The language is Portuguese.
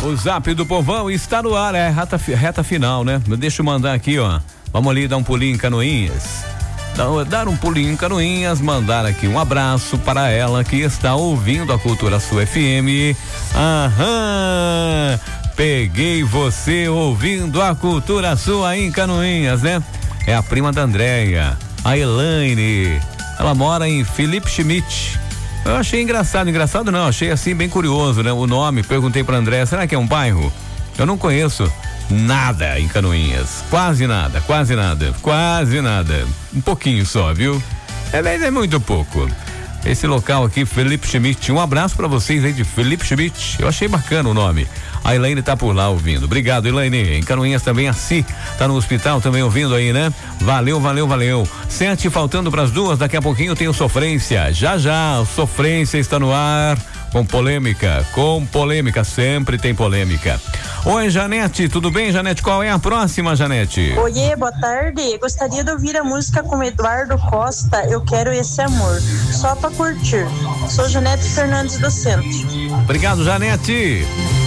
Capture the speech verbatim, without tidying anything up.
O Zap do Povão está no ar, é reta, reta final, né? Deixa eu mandar aqui, ó. Vamos ali dar um pulinho em Canoinhas. Dar, dar um pulinho em Canoinhas, mandar aqui um abraço para ela que está ouvindo a Cultura Sul F M. Aham! Peguei você ouvindo a Cultura Sul aí em Canoinhas, né? É a prima da Andréia, a Elaine. Ela mora em Felipe Schmidt. Eu achei engraçado, engraçado não, achei assim bem curioso, né? O nome, perguntei pra André, será que é um bairro? Eu não conheço nada em Canoinhas, quase nada, quase nada, quase nada, um pouquinho só, viu? É, é muito pouco. Esse local aqui, Felipe Schmidt, um abraço pra vocês aí de Felipe Schmidt, eu achei bacana o nome. A Elaine tá por lá ouvindo. Obrigado, Elaine. Em Canoinhas também a Si tá no hospital também ouvindo aí, né? Valeu, valeu, valeu. Sete faltando pras duas, daqui a pouquinho tem o Sofrência. Já já, o Sofrência está no ar com polêmica, com polêmica, sempre tem polêmica. Oi, Janete, tudo bem, Janete? Qual é a próxima, Janete? Oiê, boa tarde. Gostaria de ouvir a música com Eduardo Costa, Eu Quero Esse Amor. Só pra curtir. Sou Janete Fernandes do Centro. Obrigado, Janete.